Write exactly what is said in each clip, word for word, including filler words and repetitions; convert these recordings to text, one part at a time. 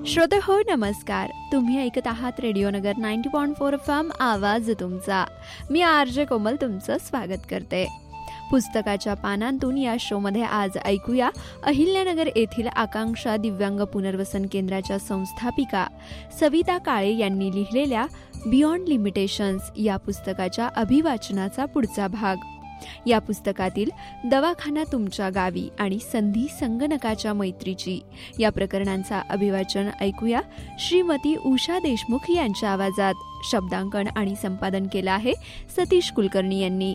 श्रोते हो नमस्कार. तुम्ही ऐकत आहात रेडिओ नगर ninety point four F M आवाज तुमचा. मी आर जे कोमल तुमचं स्वागत करते. पुस्तकाच्या पानांतून या शोमध्ये आज ऐकूया अहिल्यानगर येथील आकांक्षा दिव्यांग पुनर्वसन केंद्राच्या संस्थापिका सविता काळे यांनी लिहिलेल्या बियॉन्ड लिमिटेशन्स या पुस्तकाच्या अभिवाचनाचा पुढचा भाग. या पुस्तकातील दवाखाना तुमच्या गावी आणि संधी संगणकाच्या मैत्रीची या प्रकरणांचा अभिवाचन ऐकूया श्रीमती उषा देशमुख यांच्या आवाजात. शब्दांकन आणि संपादन केलं आहे सतीश कुलकर्णी यांनी.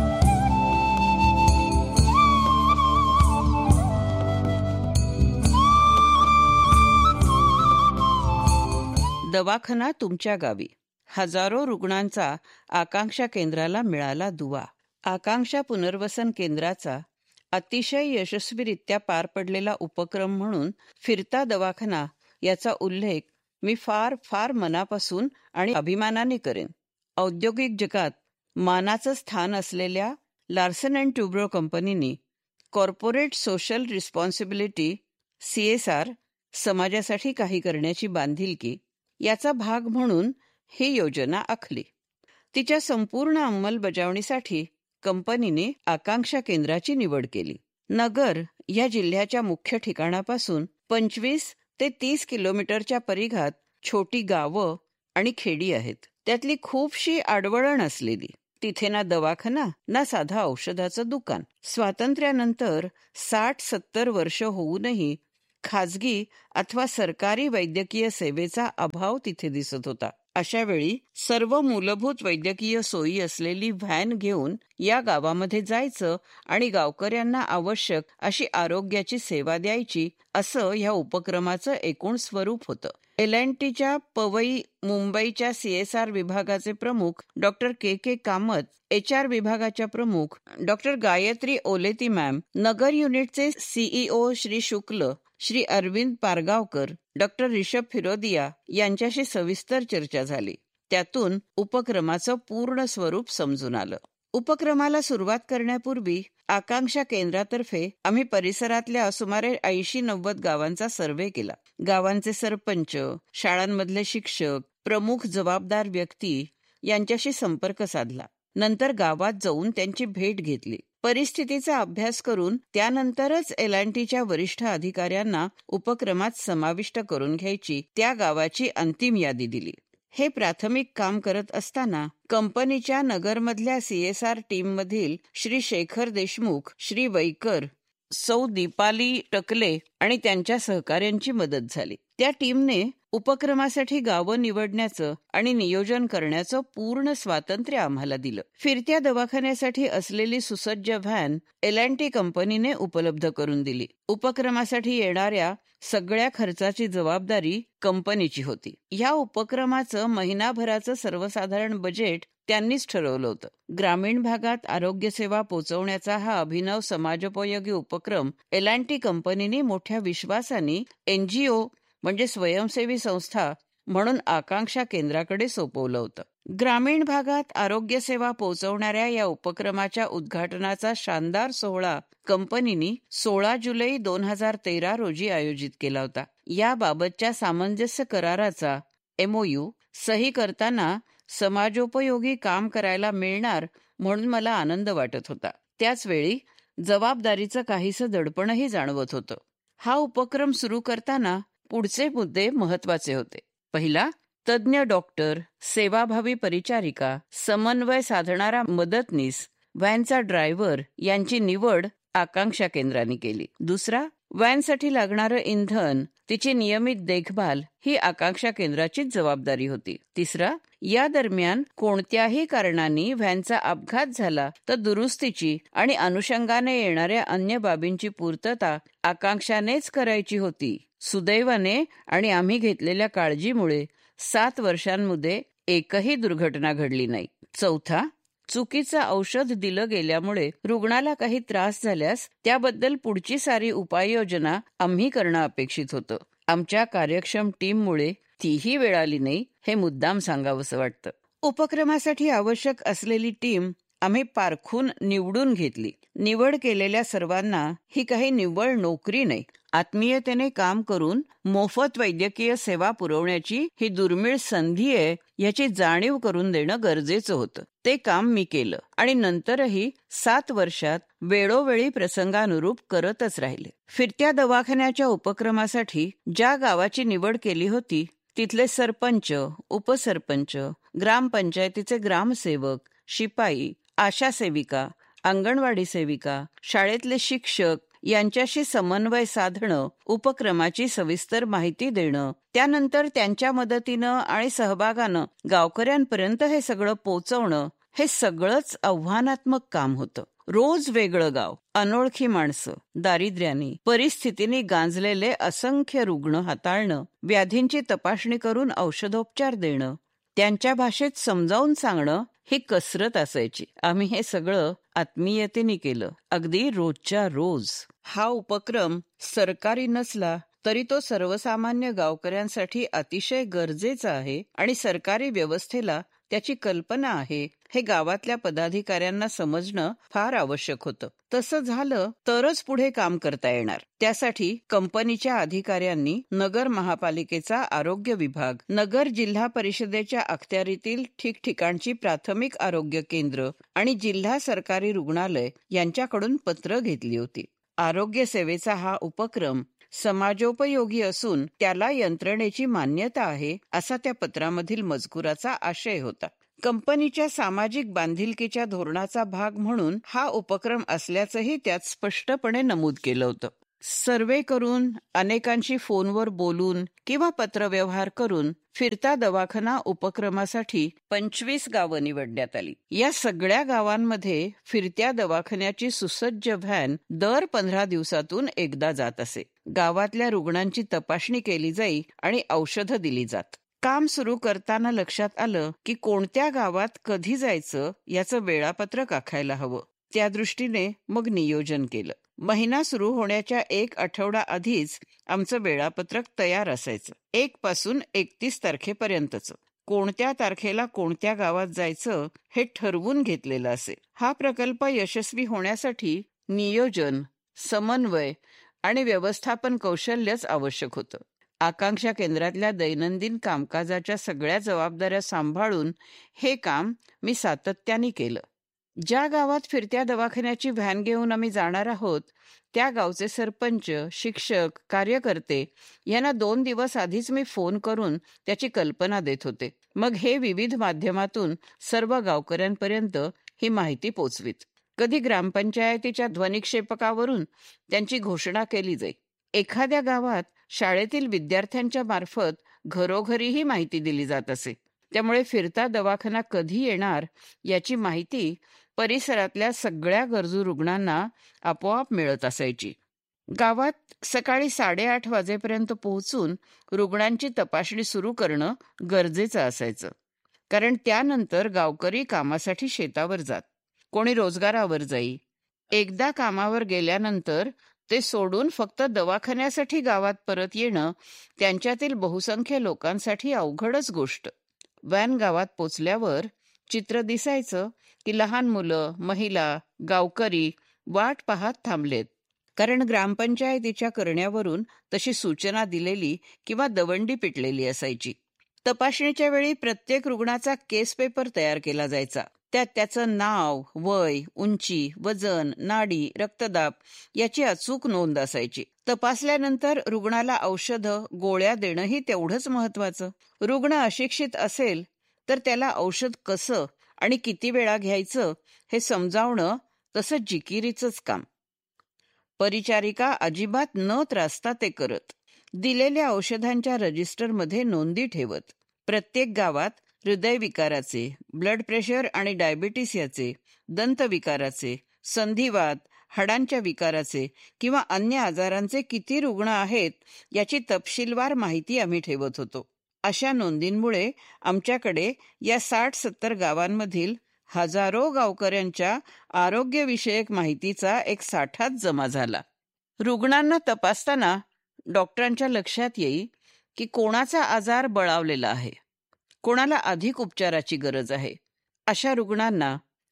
दवाखाना तुमच्या गावी. हजारो रुग्णांचा आकांक्षा केंद्राला मिळाला दुवा. आकांक्षा पुनर्वसन केंद्राचा अतिशय यशस्वीरित्या पार पडलेला उपक्रम म्हणून फिरता दवाखाना याचा उल्लेख मी फार फार मनापासून आणि अभिमानाने करेन. औद्योगिक जगात मानाचं स्थान असलेल्या लार्सन अँड ट्युब्रो कंपनीने corporate social responsibility C S R समाजासाठी काही करण्याची बांधिलकी याचा भाग म्हणून ही योजना आखली. तिच्या संपूर्ण अंमलबजावणीसाठी कंपनीने आकांक्षा केंद्राची निवड केली. नगर या जिल्ह्याच्या मुख्य ठिकाणापासून पंचवीस ते तीस किलोमीटरच्या परिघात छोटी गावं आणि खेडी आहेत. त्यातली खूपशी आडवळण असलेली. तिथे ना दवाखाना ना साधा औषधाचं दुकान. स्वातंत्र्यानंतर साठ सत्तर वर्ष होऊनही खाजगी अथवा सरकारी वैद्यकीय सेवेचा अभाव तिथे दिसत होता. अशा वेळी सर्व मूलभूत वैद्यकीय सोयी असलेली व्हॅन घेऊन या गावामध्ये जायचं आणि गावकऱ्यांना आवश्यक अशी आरोग्याची सेवा द्यायची असं या उपक्रमाचं एकूण स्वरूप होतं. एल अँड टीच्या पवई मुंबईच्या सी एस आर विभागाचे प्रमुख डॉक्टर के के कामत, एच आर विभागाच्या प्रमुख डॉक्टर गायत्री ओलेती मॅम, नगर युनिटचे सीईओ श्री शुक्ल, श्री अरविंद पारगावकर, डॉक्टर रिषभ फिरोदिया यांच्याशी सविस्तर चर्चा झाली. त्यातून उपक्रमाचं पूर्ण स्वरूप समजून आलं. उपक्रमाला सुरुवात करण्यापूर्वी आकांक्षा केंद्रातर्फे आम्ही परिसरातल्या सुमारे ऐंशी नव्वद गावांचा सर्व्हे केला. गावांचे सरपंच, शाळांमधले शिक्षक, प्रमुख जबाबदार व्यक्ती यांच्याशी संपर्क साधला. नंतर गावात जाऊन त्यांची भेट घेतली. परिस्थितीचा अभ्यास करून त्यानंतरच एल अँड टीच्या वरिष्ठ अधिकाऱ्यांना उपक्रमात समाविष्ट करून घ्यायची त्या गावाची अंतिम यादी दिली. हे प्राथमिक काम करत असताना कंपनीच्या नगरमधल्या सी एस आर टीम मधील श्री शेखर देशमुख, श्री वैकर, सौ दीपाली टकले आणि त्यांच्या सहकाऱ्यांची मदत झाली. त्या टीमने उपक्रमासाठी गावं निवडण्याचं आणि नियोजन करण्याचं पूर्ण स्वातंत्र्य आम्हाला दिलं. फिरत्या दवाखान्यासाठी असलेली सुसज्ज व्हॅन एल अँड टी कंपनीने उपलब्ध करून दिली. उपक्रमासाठी येणाऱ्या सगळ्या खर्चाची जबाबदारी कंपनीची होती. या उपक्रमाचं महिनाभराचं सर्वसाधारण बजेट त्यांनीच ठरवलं होतं. ग्रामीण भागात आरोग्यसेवा पोहोचवण्याचा हा अभिनव समाजोपयोगी उपक्रम एल अँड टी कंपनीने मोठ्या विश्वासाने एनजीओ म्हणजे स्वयंसेवी संस्था म्हणून आकांक्षा केंद्राकडे सोपवलं होतं. ग्रामीण भागात आरोग्यसेवा पोहोचवणाऱ्या या उपक्रमाच्या उद्घाटनाचा शानदार सोहळा कंपनीने सोळा जुलै दोन हजार तेरा रोजी आयोजित केला होता. याबाबतच्या सामंजस्य कराराचा एमओयू सही करताना समाजोपयोगी काम करायला मिळणार म्हणून मला आनंद वाटत होता. त्याचवेळी जबाबदारीचं काहीसं दडपणही जाणवत होतं. हा उपक्रम सुरू करताना पुढचे मुद्दे महत्वाचे होते. पहिला, तज्ज्ञ डॉक्टर, सेवाभावी परिचारिका, समन्वय साधणारा मदतनीस, व्हॅनचा ड्रायव्हर यांची निवड आकांक्षा केंद्राने केली. दुसरा, व्हॅनसाठी लागणारं इंधन, तिची नियमित देखभाल ही आकांक्षा केंद्राचीच जबाबदारी होती. तिसरा, या दरम्यान कोणत्याही कारणाने व्हॅनचा अपघात झाला तर दुरुस्तीची आणि अनुषंगाने येणाऱ्या अन्य बाबींची पूर्तता आकांक्षानेच करायची होती. सुदैवाने आणि आम्ही घेतलेल्या काळजीमुळे सात वर्षांमध्ये एकही दुर्घटना घडली नाही. चौथा, चुकीचं औषध दिलं गेल्यामुळे रुग्णाला काही त्रास झाल्यास त्याबद्दल पुढची सारी उपाययोजना आम्ही करणं अपेक्षित होतं. आमच्या कार्यक्षम टीममुळे तीही वेळ आली नाही हे मुद्दाम सांगावंसं वाटतं. उपक्रमासाठी आवश्यक असलेली टीम आम्ही पारखून निवडून घेतली. निवड केलेल्या सर्वांना ही काही निव्वळ नोकरी नाही, आत्मीयतेने काम करून मोफत वैद्यकीय सेवा पुरवण्याची ही दुर्मिळ संधी आहे याची जाणीव करून देणं गरजेचं होतं. ते काम मी केलं आणि नंतरही सात वर्षात वेळोवेळी प्रसंगानुरूप करतच राहिले. फिरत्या दवाखान्याच्या उपक्रमासाठी ज्या गावाची निवड केली होती तिथले सरपंच, उपसरपंच, ग्रामपंचायतीचे ग्रामसेवक, शिपाई, आशा सेविका, अंगणवाडी सेविका, शाळेतले शिक्षक यांच्याशी समन्वय साधणं, उपक्रमाची सविस्तर माहिती देणं, त्यानंतर त्यांच्या मदतीनं आणि सहभागानं गावकऱ्यांपर्यंत हे सगळं पोचवणं, हे सगळंच आव्हानात्मक काम होतं. रोज वेगळं गाव, अनोळखी माणसं, दारिद्र्याने, परिस्थितीने गांजलेले असंख्य रुग्ण हाताळणं, व्याधींची तपासणी करून औषधोपचार देणं, त्यांच्या भाषेत समजावून सांगणं ही कसरत असायची. आम्ही हे सगळं आत्मीयतेने केलं, अगदी रोजच्या रोज. हा उपक्रम सरकारी नसला तरी तो सर्वसामान्य गावकऱ्यांसाठी अतिशय गरजेचा आहे आणि सरकारी व्यवस्थेला त्याची कल्पना आहे हे गावातल्या पदाधिकाऱ्यांना समजणं फार आवश्यक होतं. तसं झालं तरच पुढे काम करता येणार. त्यासाठी कंपनीच्या अधिकाऱ्यांनी नगर महापालिकेचा आरोग्य विभाग, नगर जिल्हा परिषदेच्या अखत्यारीतील ठिकठिकाणची प्राथमिक आरोग्य केंद्र आणि जिल्हा सरकारी रुग्णालय यांच्याकडून पत्र घेतली होती. आरोग्य सेवेचा हा उपक्रम समाजोपयोगी असून त्याला यंत्रणेची मान्यता आहे असा त्या पत्रामधील मजकुराचा आशय होता. कंपनीच्या सामाजिक बांधिलकीच्या धोरणाचा भाग म्हणून हा उपक्रम असल्याचंही त्यात स्पष्टपणे नमूद केलं होतं. सर्वे करून, अनेकांशी फोनवर बोलून किंवा पत्रव्यवहार करून फिरता दवाखाना उपक्रमासाठी पंचवीस गावं निवडण्यात आली. या सगळ्या गावांमध्ये फिरत्या दवाखान्याची सुसज्ज व्हॅन दर पंधरा दिवसातून एकदा जात असे. गावातल्या रुग्णांची तपासणी केली जाई आणि औषधं दिली जात. काम सुरू करताना लक्षात आलं की कोणत्या गावात कधी जायचं याचं वेळापत्रक आखायला हवं. त्या दृष्टीने मग नियोजन केलं. महिना सुरू होण्याच्या एक आठवडा आधीच आमचं वेळापत्रक तयार असायचं. एक पासून एकतीस तारखेपर्यंतचं. कोणत्या तारखेला कोणत्या गावात जायचं हे ठरवून घेतलेलं असे. हा प्रकल्प यशस्वी होण्यासाठी नियोजन, समन्वय आणि व्यवस्थापन कौशल्यच आवश्यक होतं. आकांक्षा केंद्रातल्या दैनंदिन कामकाजाच्या सगळ्या जबाबदाऱ्या सांभाळून हे काम मी सातत्याने केलं. ज्या गावात फिरत्या दवाखान्याची व्हॅन घेऊन आम्ही जाणार आहोत त्या गावचे सरपंच, शिक्षक, कार्यकर्ते यांना दोन दिवस आधीच मी फोन करून त्याची कल्पना देत होते. मग हे विविध माध्यमातून सर्व गावकऱ्यांपर्यंत ही माहिती पोचवीत. कधी ग्रामपंचायतीच्या ध्वनिक्षेपकावरून त्यांची घोषणा केली जाई. एखाद्या गावात शाळेतील विद्यार्थ्यांच्या मार्फत घरोघरीही माहिती दिली जात असे. त्यामुळे फिरता दवाखाना कधी येणार याची माहिती परिसरातल्या सगळ्या गरजू रुग्णांना आपोआप मिळत असायची. गावात सकाळी साडेआठ वाजेपर्यंत पोहोचून रुग्णांची तपासणी सुरू करणं गरजेचं असायचं. कारण त्यानंतर गावकरी कामासाठी शेतावर जात, कोणी रोजगारावर जाई. एकदा कामावर गेल्यानंतर ते सोडून फक्त दवाखान्यासाठी गावात परत येणं त्यांच्यातील बहुसंख्य लोकांसाठी अवघडच गोष्ट. व्हॅन गावात पोचल्यावर चित्र दिसायचं की लहान मुलं, महिला, गावकरी वाट पाहत थांबलेत. कारण ग्रामपंचायतीच्या करण्यावरून तशी सूचना दिलेली किंवा दवंडी पिटलेली असायची. तपासणीच्या वेळी प्रत्येक रुग्णाचा केस पेपर तयार केला जायचा. त्यात त्याचं नाव, वय, उंची, वजन, नाडी, रक्तदाब याची अचूक नोंद असायची. तपासल्यानंतर रुग्णाला औषधं, गोळ्या देणंही तेवढंच महत्वाचं. रुग्ण अशिक्षित असेल तर त्याला औषध कसं आणि किती वेळा घ्यायचं हे समजावणं तसं जिकिरीचंच काम. परिचारिका अजिबात न त्रासता ते करत. दिलेल्या औषधांच्या रजिस्टरमध्ये नोंदी ठेवत. प्रत्येक गावात हृदयविकाराचे, ब्लड प्रेशर आणि डायबिटीस याचे, दंतविकाराचे, संधिवात, हाडांच्या विकाराचे किंवा अन्य आजारांचे किती रुग्ण आहेत याची तपशीलवार माहिती आम्ही ठेवत होतो. अशा नोंदींमुळे आमच्याकडे या साठ सत्तर गावांमधील हजारो गावकऱ्यांच्या आरोग्यविषयक माहितीचा एक साठाच जमा झाला. रुग्णांना तपासताना डॉक्टरांच्या लक्षात येई की कोणाचा आजार बळावलेला आहे, कोणाला अधिक उपचाराची गरज आहे. अशा रुग्णांना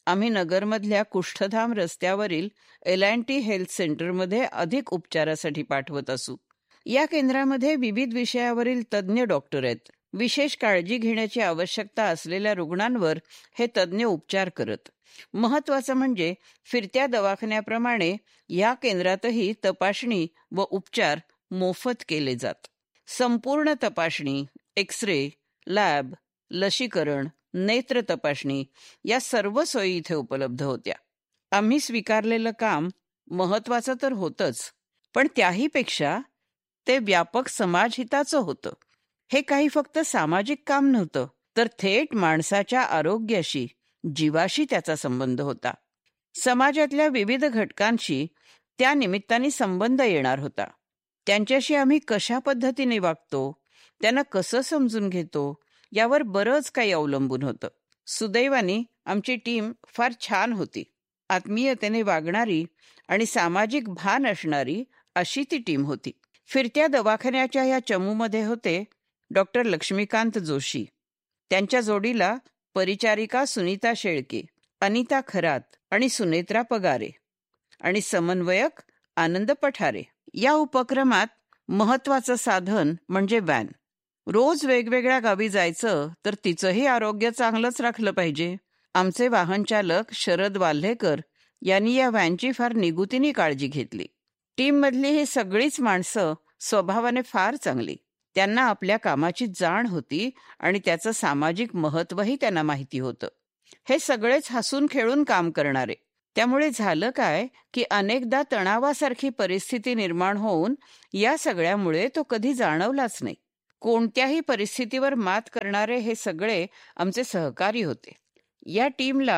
आम्ही नगरमधल्या कुष्ठधाम रस्त्यावरील एल अँड टी हेल्थ सेंटरमध्ये अधिक उपचारासाठी पाठवत असू. या केंद्रामध्ये विविध विषयावरील तज्ज्ञ डॉक्टर आहेत. विशेष काळजी घेण्याची आवश्यकता असलेल्या रुग्णांवर हे तज्ज्ञ उपचार करत. महत्वाचं म्हणजे फिरत्या दवाखान्याप्रमाणे या केंद्रातही तपासणी व उपचार मोफत केले जात. संपूर्ण तपासणी, एक्स रे, लॅब, लसीकरण, नेत्र तपासणी या सर्व सोयी इथे उपलब्ध होत्या. आम्ही स्वीकारलेलं काम महत्वाचं तर होतंच, पण त्याहीपेक्षा ते व्यापक समाजहिताचं होतं. हे काही फक्त सामाजिक काम नव्हतं, तर थेट माणसाच्या आरोग्याशी, जीवाशी त्याचा संबंध होता. समाजातल्या विविध घटकांशी त्या निमित्ताने संबंध येणार होता. त्यांच्याशी आम्ही कशा पद्धतीने वागतो, त्यांना कसं समजून घेतो, यावर बरंच काही अवलंबून होतं. सुदैवाने आमची टीम फार छान होती. आत्मीयतेने वागणारी आणि सामाजिक भान असणारी अशी ती टीम होती. फिरत्या दवाखान्याच्या या चमूमध्ये होते डॉक्टर लक्ष्मीकांत जोशी, त्यांच्या जोडीला परिचारिका सुनीता शेळके, अनिता खरात आणि सुनेत्रा पगारे आणि समन्वयक आनंद पठारे. या उपक्रमात महत्वाचं साधन म्हणजे व्हॅन. रोज वेगवेगळ्या गावी जायचं तर तिचंही आरोग्य चांगलंच राखलं पाहिजे. आमचे वाहनचालक शरद वाल्हेकर यांनी या व्हॅनची फार निगुतीने काळजी घेतली. टीममधली ही सगळीच माणसं स्वभावाने फार चांगली. त्यांना आपल्या कामाची जाण होती आणि त्याचं सामाजिक महत्त्वही त्यांना माहिती होतं. हे सगळेच हसून खेळून काम करणारे. त्यामुळे झालं काय की अनेकदा तणावासारखी परिस्थिती निर्माण होऊन या सगळ्यामुळे तो कधी जाणवलाच नाही. कोणत्याही परिस्थितीवर मात करणारे हे सगळे आमचे सहकारी होते. या टीमला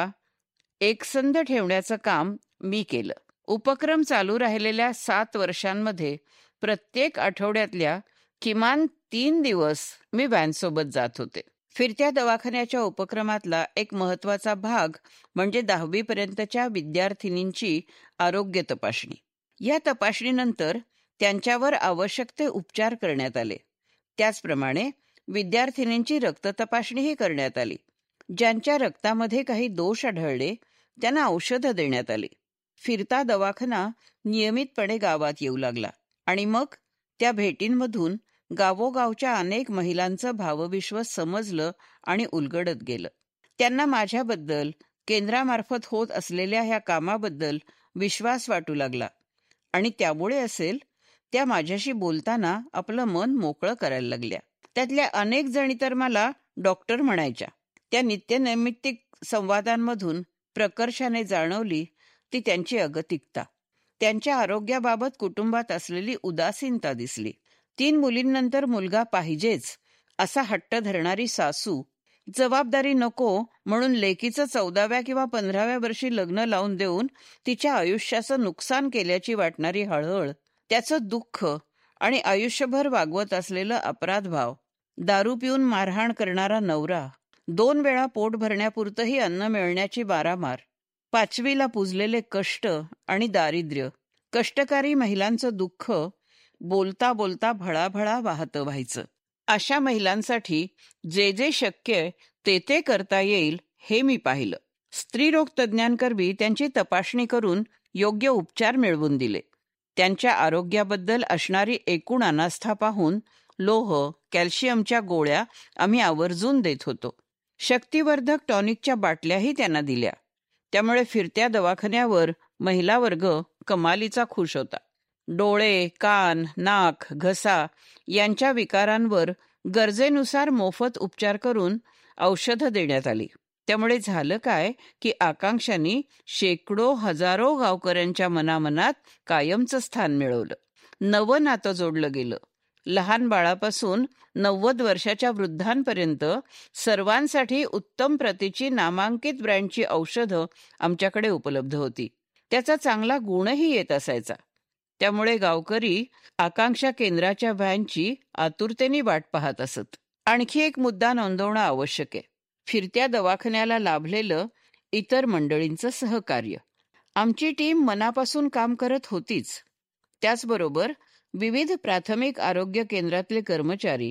एकसंध ठेवण्याचं काम मी केलं. उपक्रम चालू राहिलेल्या सात वर्षांमध्ये प्रत्येक आठवड्यातल्या किमान तीन दिवस मी व्हॅनसोबत जात होते. फिरत्या दवाखान्याच्या उपक्रमातला एक महत्वाचा भाग म्हणजे दहावीपर्यंतच्या विद्यार्थिनींची आरोग्य तपासणी. या तपासणीनंतर त्यांच्यावर आवश्यक ते उपचार करण्यात आले. त्याचप्रमाणे विद्यार्थिनींची रक्त तपासणीही करण्यात आली. ज्यांच्या रक्तामध्ये काही दोष आढळले त्यांना औषधं देण्यात आली. फिरता दवाखाना नियमितपणे गावात येऊ लागला आणि मग त्या भेटींमधून गावोगावच्या अनेक महिलांचं भावविश्व समजलं आणि उलगडत गेलं. त्यांना माझ्याबद्दल, केंद्रामार्फत होत असलेल्या ह्या कामाबद्दल विश्वास वाटू लागला आणि त्यामुळे असेल त्या माझ्याशी बोलताना आपलं मन मोकळं करायला लागल्या. त्यातल्या अनेक जणी तर मला डॉक्टर म्हणायच्या. त्या नित्यनैमित्तिक संवादांमधून प्रकर्षाने जाणवली ती त्यांची अगतिकता. त्यांच्या आरोग्याबाबत कुटुंबात असलेली उदासीनता दिसली. तीन मुलींनंतर मुलगा पाहिजेच असा हट्ट धरणारी सासू, जबाबदारी नको म्हणून लेकीचं चौदाव्या किंवा पंधराव्या वर्षी लग्न लावून देऊन तिच्या आयुष्याचं नुकसान केल्याची वाटणारी हळहळ, त्याचं दुःख आणि आयुष्यभर वागवत असलेलं अपराधभाव, दारू पिऊन मारहाण करणारा नवरा, दोन वेळा पोट भरण्यापुरतंही अन्न मिळण्याची बारामार, पाचवीला पुजलेले कष्ट आणि दारिद्र्य, कष्टकारी महिलांचं दुःख बोलता बोलता भळाभळा वाहतं व्हायचं. अशा महिलांसाठी जे जे शक्य ते ते करता येईल हे मी पाहिलं. स्त्रीरोग तज्ज्ञांकरवी त्यांची तपासणी करून योग्य उपचार मिळवून दिले. त्यांच्या आरोग्याबद्दल असणारी एकूण अनास्था पाहून लोह, कॅल्शियमच्या गोळ्या आम्ही आवर्जून देत होतो. शक्तिवर्धक टॉनिकच्या बाटल्याही त्यांना दिल्या. त्यामुळे फिरत्या दवाखान्यावर महिला वर्ग कमालीचा खुश होता. डोळे, कान, नाक, घसा यांच्या विकारांवर गरजेनुसार मोफत उपचार करून औषधं देण्यात आली. त्यामुळे झालं काय की आकांक्षांनी शेकडो हजारो गावकऱ्यांच्या मनामनात कायमचं स्थान मिळवलं. नवं नातं जोडलं गेलं. लहान बाळापासून नव्वद वर्षाच्या वृद्धांपर्यंत सर्वांसाठी उत्तम प्रतीची नामांकित ब्रँडची औषधं आमच्याकडे उपलब्ध होती. त्याचा चांगला गुणही येत असायचा. त्यामुळे गावकरी आकांक्षा केंद्राच्या व्हॅनची आतुरतेने वाट पाहत असत. आणखी एक मुद्दा नोंदवणं आवश्यक आहे. फिरत्या दवाखान्याला लाभलेलं इतर मंडळींचं सहकार्य. आमची टीम मनापासून काम करत होतीच. त्याचबरोबर विविध प्राथमिक आरोग्य केंद्रातले कर्मचारी,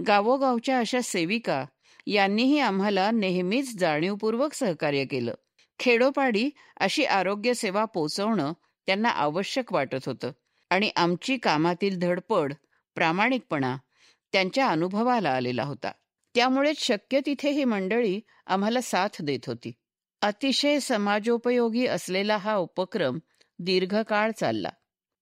गावोगावच्या अशा सेविका यांनीही आम्हाला नेहमीच जाणीवपूर्वक सहकार्य केलं. खेडोपाडी अशी आरोग्य सेवा पोचवणं त्यांना आवश्यक वाटत होतं आणि आमची कामातील धडपड, प्रामाणिकपणा त्यांच्या अनुभवाला आलेला होता. त्यामुळे शक्य तिथे ही मंडळी आम्हाला साथ देत होती. अतिशय समाजोपयोगी असलेला हा उपक्रम दीर्घकाळ चालला.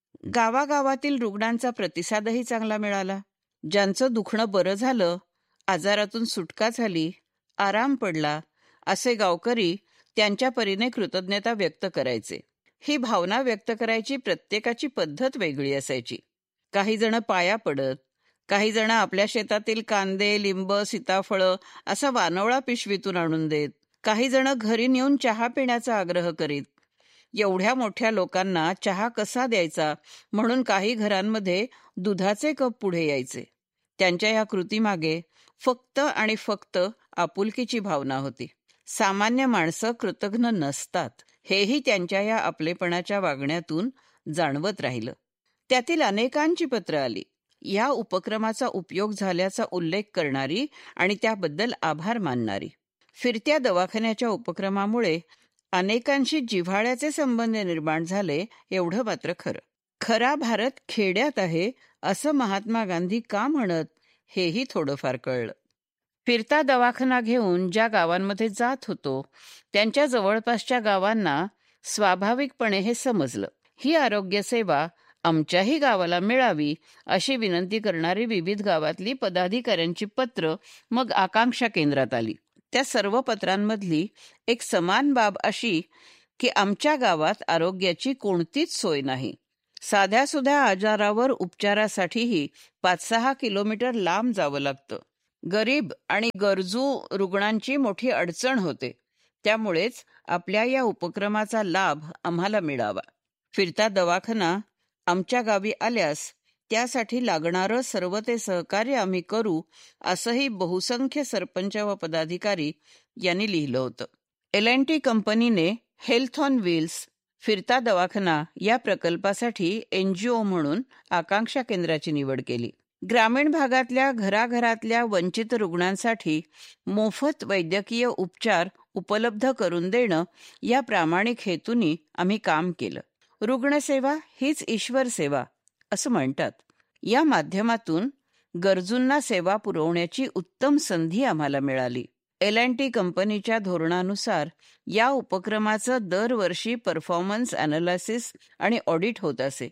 गावागावातील रुग्णांचा प्रतिसादही चांगला मिळाला. ज्यांचं दुखणं बरं झालं, आजारातून सुटका झाली, आराम पडला, असे गावकरी त्यांच्या परीने कृतज्ञता व्यक्त करायचे. ही भावना व्यक्त करायची प्रत्येकाची पद्धत वेगळी असायची. काही जण पाया पडत, काही जण आपल्या शेतातील कांदे, लिंब, सीताफळं असा वानवळा पिशवीतून आणून देत, काही जण घरी नेऊन चहा पिण्याचा आग्रह करीत. एवढ्या मोठ्या लोकांना चहा कसा द्यायचा म्हणून काही घरांमध्ये दुधाचे कप पुढे यायचे. त्यांच्या या कृतीमागे फक्त आणि फक्त आपुलकीची भावना होती. सामान्य माणसं कृतज्ञ नसतात हेही त्यांच्या या आपलेपणाच्या वागण्यातून जाणवत राहिलं. त्यातील अनेकांची पत्र आली, या उपक्रमाचा उपयोग झाल्याचा उल्लेख करणारी आणि त्याबद्दल आभार मानणारी. फिरत्या दवाखान्याच्या उपक्रमामुळे अनेकांशी जिव्हाळ्याचे संबंध निर्माण झाले एवढं मात्र खरं. खरा भारत खेड्यात आहे असं महात्मा गांधी का म्हणत हेही थोडंफार कळलं. फिरता दवाखाना घेऊन ज्या गावांमध्ये जात होतो त्यांच्या जवळपासच्या गावांना स्वाभाविकपणे हे समजलं. ही आरोग्य सेवा आमच्याही गावाला मिळावी अशी विनंती करणारी विविध गावातली पदाधिकाऱ्यांची पत्र मग आकांक्षा केंद्रात आली. त्या सर्व पत्रांमधली एक समान बाब अशी की आमच्या गावात आरोग्याची कोणतीच सोय नाही. साध्या सुध्या आजारावर उपचारासाठीही पाच सहा किलोमीटर लांब जावं लागतं. गरीब आणि गरजू रुग्णांची मोठी अडचण होते. त्यामुळेच आपल्या या उपक्रमाचा लाभ आम्हाला मिळावा. फिरता दवाखाना आमच्या गावी आल्यास त्यासाठी लागणारं सर्व ते सहकार्य आम्ही करू असंही बहुसंख्य सरपंच व पदाधिकारी यांनी लिहिलं होतं. एल अँड टी कंपनीने हेल्थ ऑन व्हील्स फिरता दवाखाना या प्रकल्पासाठी एनजीओ म्हणून आकांक्षा केंद्राची निवड केली. ग्रामीण भागातल्या घराघरातल्या वंचित रुग्णांसाठी मोफत वैद्यकीय उपचार उपलब्ध करून देणं या प्रामाणिक हेतूनी आम्ही काम केलं. रुग्णसेवा हीच ईश्वर सेवा असं म्हणतात. या माध्यमातून गरजूंना सेवा पुरवण्याची उत्तम संधी आम्हाला मिळाली. एल अँड टी कंपनीच्या धोरणानुसार या उपक्रमाचं दरवर्षी परफॉर्मन्स अनालिसिस आणि ऑडिट होत असे.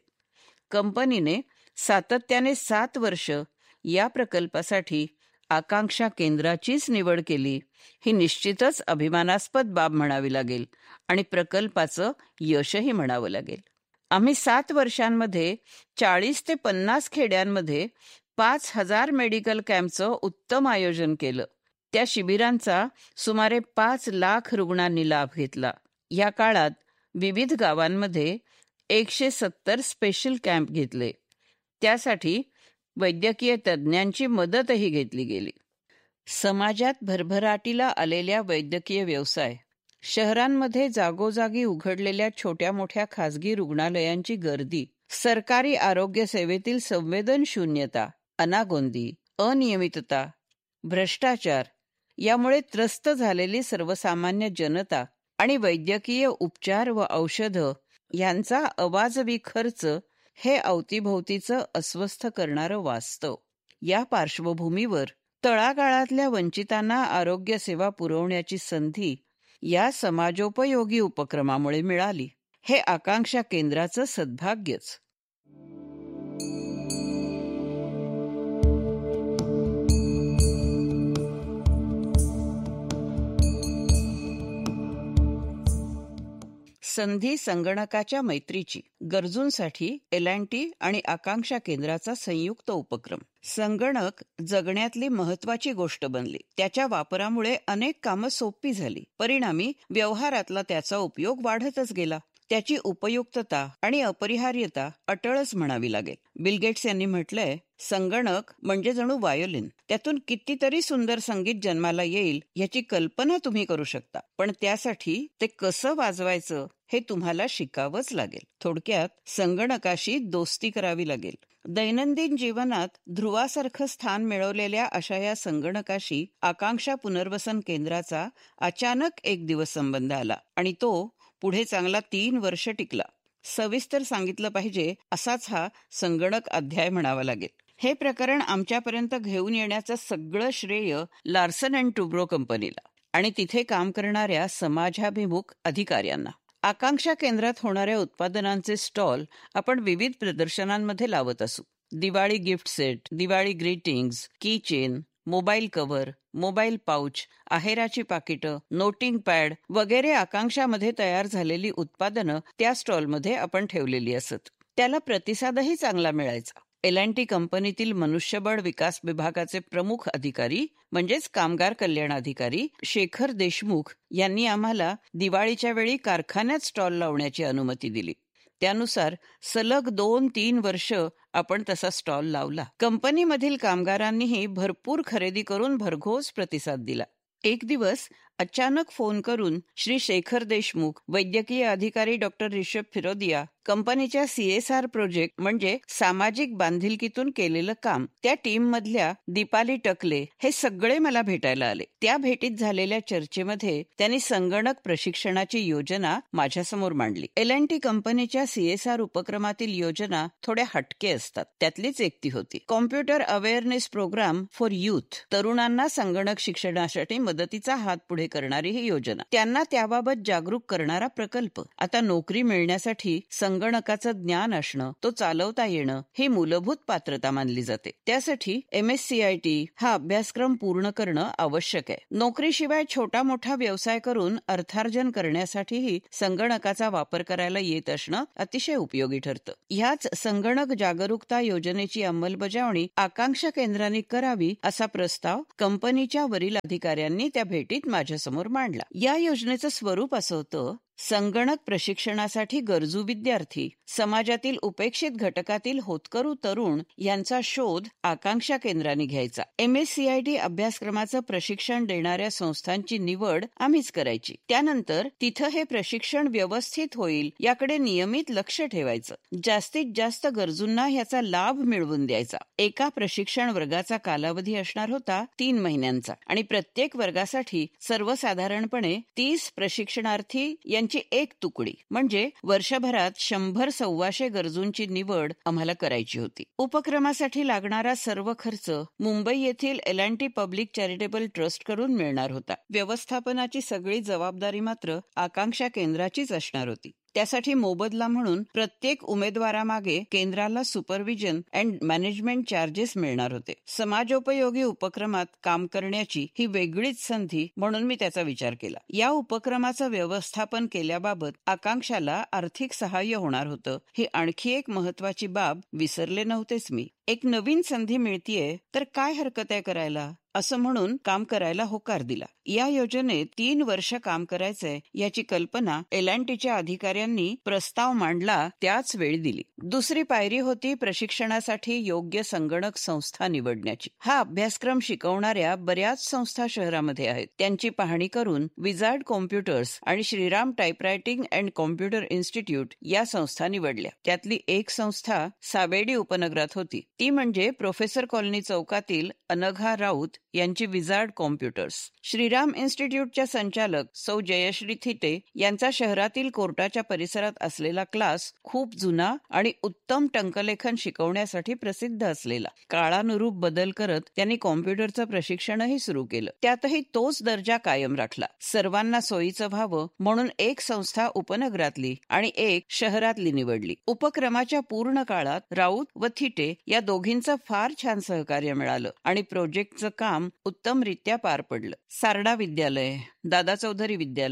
कंपनीने सातत्याने सात वर्ष या प्रकल्पासाठी आकांक्षा केंद्राचीच निवड केली ही निश्चितच अभिमानास्पद बाब म्हणावी लागेल आणि प्रकल्पाचं यशही म्हणावं लागेल. आम्ही सात वर्षांमध्ये चाळीस ते पन्नास खेड्यांमध्ये पाच हजार मेडिकल कॅम्पचं उत्तम आयोजन केलं. त्या शिबिरांचा सुमारे पाच लाख रुग्णांनी लाभ घेतला. या काळात विविध गावांमध्ये एकशे सत्तर स्पेशल कॅम्प घेतले. त्यासाठी वैद्यकीय तज्ज्ञांची मदतही घेतली गेली. समाजात भरभराटीला आलेल्या वैद्यकीय व्यवसाय, शहरांमध्ये जागोजागी उघडलेल्या छोट्या मोठ्या खासगी रुग्णालयांची गर्दी, सरकारी आरोग्य सेवेतील संवेदनशून्यता, अनागोंदी, अनियमितता, भ्रष्टाचार यामुळे त्रस्त झालेली सर्वसामान्य जनता आणि वैद्यकीय उपचार व औषधं यांचा अवाजवी खर्च हे अवतीभोवतीचं अस्वस्थ करणारं वास्तव. या पार्श्वभूमीवर तळागाळातल्या वंचितांना आरोग्य सेवा पुरवण्याची संधी या समाजोपयोगी उपक्रमामुळे मिळाली. हे आकांक्षा केंद्राचं सद्भाग्यच. संधी संगणकाच्या मैत्रीची, गरजूंसाठी एल अँड टी आणि आकांक्षा केंद्राचा संयुक्त उपक्रम. संगणक जगण्यातली महत्वाची गोष्ट बनली. त्याच्या वापरामुळे अनेक कामं सोपी झाली. परिणामी व्यवहारातला त्याचा उपयोग वाढतच गेला. त्याची उपयुक्तता आणि अपरिहार्यता अटळच म्हणावी लागेल. बिल गेट्स यांनी म्हटलंय, संगणक म्हणजे जणू व्हायोलिन. त्यातून कितीतरी सुंदर संगीत जन्माला येईल याची कल्पना तुम्ही करू शकता, पण त्यासाठी ते कसं वाजवायचं हे तुम्हाला शिकावंच लागेल. थोडक्यात संगणकाशी दोस्ती करावी लागेल. दैनंदिन जीवनात ध्रुवासारखं स्थान मिळवलेल्या अशा या संगणकाशी आकांक्षा पुनर्वसन केंद्राचा अचानक एक दिवस संबंध आला आणि तो पुढे चांगला तीन वर्ष टिकला. सविस्तर सांगितलं पाहिजे असाच हा संगणक अध्याय म्हणावा लागेल. हे प्रकरण आमच्यापर्यंत घेऊन येण्याचं सगळं श्रेय लार्सन अँड टुब्रो कंपनीला आणि तिथे काम करणाऱ्या समाजाभिमुख अधिकाऱ्यांना. आकांक्षा केंद्रात होणाऱ्या उत्पादनांचे स्टॉल आपण विविध प्रदर्शनांमध्ये लावत असू. Diwali gift set, Diwali greetings, की chain, mobile cover, mobile pouch, आहेराची पाकिटं, नोटिंग पॅड वगैरे आकांक्षामध्ये तयार झालेली उत्पादनं त्या स्टॉलमध्ये आपण ठेवलेली असत. त्याला प्रतिसादही चांगला मिळायचा. एल अँड टी कंपनीतील मनुष्यबळ विकास विभागाचे प्रमुख अधिकारी म्हणजेच कामगार कल्याण अधिकारी शेखर देशमुख यांनी आम्हाला दिवाळीच्या वेळी कारखान्यात स्टॉल लावण्याची अनुमती दिली. त्यानुसार सलग दोन तीन वर्ष आपण तसा स्टॉल लावला. कंपनीमधील कामगारांनीही भरपूर खरेदी करून भरघोस प्रतिसाद दिला. एक दिवस अचानक फोन करून श्री शेखर देशमुख, वैद्यकीय अधिकारी डॉक्टर रिषभ फिरोदिया, कंपनीच्या सीएसआर प्रोजेक्ट म्हणजे सामाजिक बांधिलकीतून केलेलं काम, त्या टीम मधल्या दीपाली टकले हे सगळे मला भेटायला आले. त्या भेटीत झालेल्या चर्चेमध्ये त्यांनी संगणक प्रशिक्षणाची योजना माझ्यासमोर मांडली. एल अँड टी कंपनीच्या सीएसआर उपक्रमातील योजना थोड्या हटके असतात. त्यातलीच एक ती होती computer awareness programme for youth. तरुणांना संगणक शिक्षणासाठी मदतीचा हात पुढे करणारी ही योजना, त्यांना त्याबाबत जागरूक करणारा प्रकल्प. आता नोकरी मिळण्यासाठी संगणकाचं ज्ञान असणं, तो चालवता येणं ही मूलभूत पात्रता मानली जाते. त्यासाठी M S C I T हा अभ्यासक्रम पूर्ण करणं आवश्यक आहे. नोकरीशिवाय छोटा मोठा व्यवसाय करून अर्थार्जन करण्यासाठीही संगणकाचा वापर करायला येत असणं अतिशय उपयोगी ठरतं. ह्याच संगणक जागरूकता योजनेची अंमलबजावणी आकांक्षा केंद्राने करावी असा प्रस्ताव कंपनीच्या वरील अधिकाऱ्यांनी त्या भेटीत माझ्यासमोर मांडला. या योजनेचं स्वरूप असं होतं, संगणक प्रशिक्षणासाठी गरजू विद्यार्थी, समाजातील उपेक्षित घटकातील होतकरू तरुण यांचा शोध आकांक्षा केंद्राने घ्यायचा. M S C I T अभ्यासक्रमाचं प्रशिक्षण देणाऱ्या संस्थांची निवड आम्हीच करायची. त्यानंतर तिथं हे प्रशिक्षण व्यवस्थित होईल याकडे नियमित लक्ष ठेवायचं. जास्तीत जास्त गरजूंना याचा लाभ मिळवून द्यायचा. एका प्रशिक्षण वर्गाचा कालावधी असणार होता तीन महिन्यांचा आणि प्रत्येक वर्गासाठी सर्वसाधारणपणे तीस प्रशिक्षणार्थी यांची एक तुकडी म्हणजे वर्षभरात शंभर सव्वाशे गरजूंची निवड आम्हाला करायची होती. उपक्रमासाठी लागणारा सर्व खर्च मुंबई येथील L and T public charitable trust कडून मिळणार होता. व्यवस्थापनाची सगळी जबाबदारी मात्र आकांक्षा केंद्राचीच असणार होती. त्यासाठी मोबदला म्हणून प्रत्येक उमेदवारामागे केंद्राला सुपरविजन अँड मॅनेजमेंट चार्जेस मिळणार होते. समाजोपयोगी उपक्रमात काम करण्याची ही वेगळीच संधी म्हणून मी त्याचा विचार केला. या उपक्रमाचं व्यवस्थापन केल्याबाबत आकांक्षाला आर्थिक सहाय्य होणार होतं. ही आणखी एक महत्वाची बाब विसरले नव्हतेच मी. एक नवीन संधी मिळतीये तर काय हरकत आहे करायला, असं म्हणून काम करायला होकार दिला. या योजनेत तीन वर्ष काम करायचंय याची कल्पना एल अँड टीच्या अधिकाऱ्यांनी प्रस्ताव मांडला त्याच वेळी दिली. दुसरी पायरी होती प्रशिक्षणासाठी योग्य संगणक संस्था निवडण्याची. हा अभ्यासक्रम शिकवणाऱ्या बऱ्याच संस्था शहरामध्ये आहेत. त्यांची पाहणी करून विझार्ड कॉम्प्युटर्स आणि Shriram typewriting and computer institute या संस्था निवडल्या. त्यातली एक संस्था सावेडी उपनगरात होती. ती म्हणजे प्रोफेसर कॉलनी चौकातील अनघा राऊत यांची विझार्ड कॉम्प्युटर्स. श्रीराम इन्स्टिट्यूटच्या संचालक सौ जयश्री थिटे यांचा शहरातील कोर्टाच्या परिसरात असलेला क्लास खूप जुना आणि उत्तम टंकलेखन शिकवण्यासाठी प्रसिद्ध असलेला. काळानुरूप बदल करत त्यांनी कॉम्प्युटरचं प्रशिक्षणही सुरू केलं. त्यातही तोच दर्जा कायम राखला. सर्वांना सोयीचं व्हावं म्हणून एक संस्था उपनगरातली आणि एक शहरातली निवडली. उपक्रमाच्या पूर्ण काळात राऊत व थिटे या दोघींचं फार छान सहकार्य मिळालं आणि प्रोजेक्टचं काम उत्तमरित्या पार पडलं. सारडा विद्यालय, दादा चौधरी विद्यालय,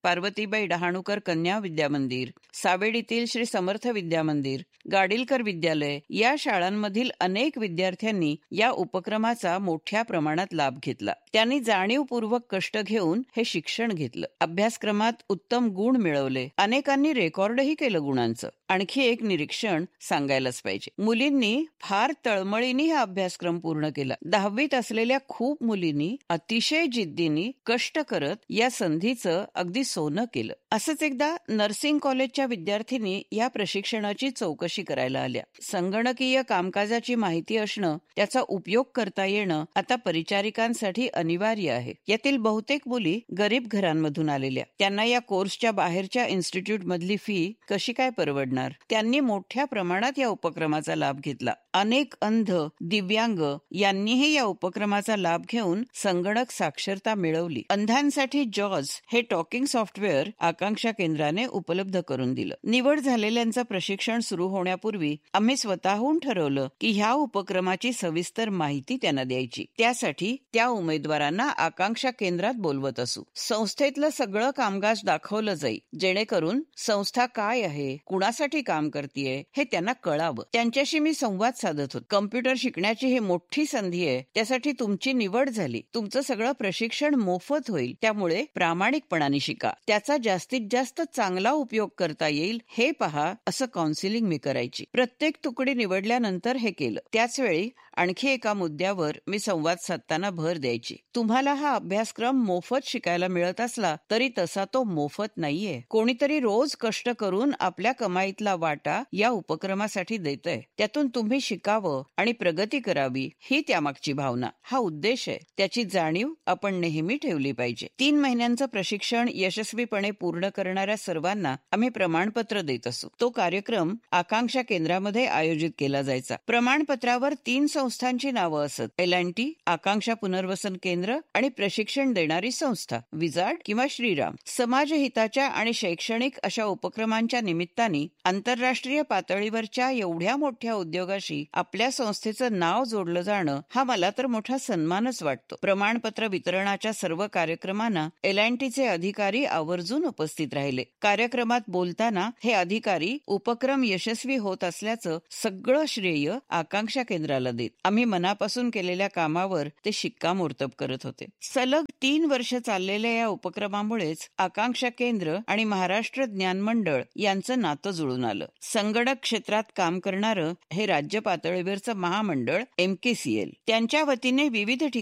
पार्वतीबाई डहाणूकर कन्या विद्या मंदिर, सावेडीतील श्री समर्थ विद्या मंदिर, गाडीलकर विद्यालय या शाळांमधील अनेक विद्यार्थ्यांनी या उपक्रमाचा मोठ्या प्रमाणात लाभ घेतला. त्यांनी जाणीवपूर्वक कष्ट घेऊन हे शिक्षण घेतलं. अभ्यासक्रमात उत्तम गुण मिळवले. अनेकांनी रेकॉर्डही केलं गुणांचं. आणखी एक निरीक्षण सांगायलाच पाहिजे. मुलींनी फार तळमळीने हा अभ्यासक्रम पूर्ण केला. दहावीत असलेल्या खूप मुलींनी अतिशय जिद्दीने कष्ट करत या संधीचं अगदी सोनं केलं. असंच एकदा नर्सिंग कॉलेजच्या विद्यार्थिनी या प्रशिक्षणाची चौकशी करायला आल्या. संगणकीय कामकाजाची माहिती असणं, त्याचा उपयोग करता येणं आता परिचारिकांसाठी अनिवार्य आहे. यातील बहुतेक मुली गरीब घरांमधून आलेल्या. त्यांना या कोर्सच्या बाहेरच्या इन्स्टिट्यूट मधली फी कशी काय परवडणार? त्यांनी मोठ्या प्रमाणात या उपक्रमाचा लाभ घेतला. अनेक अंध, दिव्यांग यांनीही या उपक्रमाचा लाभ घेऊन संगणक साक्षरता मिळवली. अंधांसाठी जॉज हे टॉकिंग सॉफ्टवेअर आकांक्षा केंद्राने उपलब्ध करून दिलं. निवड झालेल्यांचं प्रशिक्षण सुरू होण्यापूर्वी आम्ही स्वतःहून ठरवलं की ह्या उपक्रमाची सविस्तर माहिती त्यांना द्यायची. त्यासाठी त्या उमेदवारांना आकांक्षा केंद्रात बोलवत असू. संस्थेतलं सगळं कामकाज दाखवलं जाईल, जेणेकरून संस्था काय आहे, कुणासाठी काम करतेय हे त्यांना कळावं. त्यांच्याशी मी संवाद साधत होतो. कम्प्युटर शिकण्याची ही मोठी संधी आहे. त्यासाठी तुमची निवड झाली. तुमचं सगळं प्रशिक्षण मोफत होईल. त्यामुळे प्रामाणिकपणाने शिका. त्याचा जास्तीत जास्त चांगला उपयोग करता येईल हे पहा, असं काउन्सिलिंग मी करायची. प्रत्येक तुकडी निवडल्यानंतर हे केलं. त्याचवेळी आणखी एका मुद्द्यावर मी संवाद साधताना भर द्यायची. तुम्हाला हा अभ्यासक्रम मोफत शिकायला मिळत असला तरी तसा तो मोफत नाहीये. कोणीतरी रोज कष्ट करून आपल्या कमाईतला वाटा या उपक्रमासाठी देतंय. त्यातून तुम्ही शिकावं आणि प्रगती करावी ही त्यामागची भावना, हा उद्देश आहे. त्याची जाणीव आपण नेहमी ठेवली पाहिजे. तीन महिन्यांचं प्रशिक्षण यशस्वीपणे पूर्ण करणाऱ्या सर्वांना आम्ही प्रमाणपत्र देत असू. तो कार्यक्रम आकांक्षा केंद्रामध्ये आयोजित केला जायचा. प्रमाणपत्रावर तीन संस्थांची नावं असत. एल अँड टी, आकांक्षा पुनर्वसन केंद्र आणि प्रशिक्षण देणारी संस्था विजार्ड किंवा श्रीराम. समाजहिताच्या आणि शैक्षणिक अशा उपक्रमांच्या निमित्ताने आंतरराष्ट्रीय पातळीवरच्या एवढ्या मोठ्या उद्योगाशी आपल्या संस्थेचं नाव जोडलं जाणं हा मला तर मोठा सन्मानच वाटतो. प्रमाणपत्र वितरणाच्या सर्व कार्यक्रमांना एल अँड टीचे अधिकारी आवर्जून उपस्थित राहिले. कार्यक्रमात बोलताना हे अधिकारी उपक्रम यशस्वी होत असल्याचं सगळं श्रेय आकांक्षा केंद्राला देत. आम्ही मनापासून केलेल्या कामावर ते शिक्कामोर्तब करत होते. सलग तीन वर्ष चाललेल्या या उपक्रमामुळेच आकांक्षा केंद्र आणि महाराष्ट्र ज्ञान मंडळ यांचं नातं जुळून आलं. संगणक क्षेत्रात काम करणारं हे राज्य पातळीवरचं महामंडळ एम के सी एल, त्यांच्या वतीने विविध